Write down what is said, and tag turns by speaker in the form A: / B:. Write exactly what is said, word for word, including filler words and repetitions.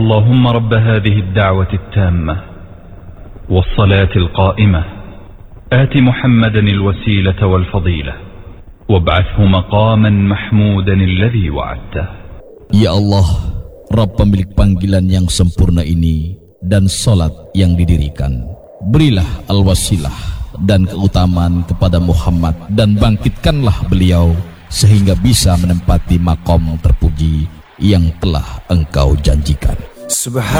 A: اللهم رب هذه الدعوة التامة والصلاة القائمة آت محمدا الوسيلة والفضيلة وابعثه مقاما محمودا الذي وعدته.
B: Ya Allah, Rabb pemilik panggilan yang sempurna ini dan salat yang didirikan, berilah al-wasilah dan keutamaan kepada Muhammad dan bangkitkanlah beliau sehingga bisa menempati makom terpuji yang telah engkau janjikan.
C: Subhan